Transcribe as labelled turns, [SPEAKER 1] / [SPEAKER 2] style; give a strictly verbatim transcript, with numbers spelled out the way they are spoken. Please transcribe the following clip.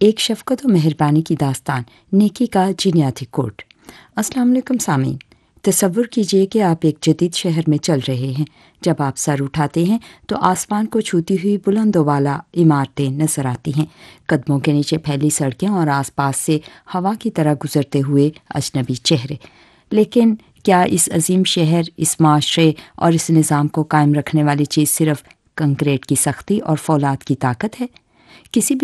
[SPEAKER 1] एक शफ़क़त व मेहरबानी की दास्तान, नेकी का जीनियाती कोड। अस्सलाम वालेकुम सामीन, तसव्वुर कीजिए कि आप एक जदीद शहर में चल रहे हैं। जब आप सर उठाते हैं तो आसमान को छूती हुई बुलंदों वाला इमारतें नजर आती हैं। कदमों के नीचे फैली सड़कें और आसपास से हवा की तरह गुजरते हुए अजनबी चेहरे। लेकिन क्या इस अजीम शहर, इस माशरे और इस निज़ाम को कायम रखने वाली चीज़ सिर्फ कंक्रीट की सख्ती और फौलाद की ताकत है? किसी भी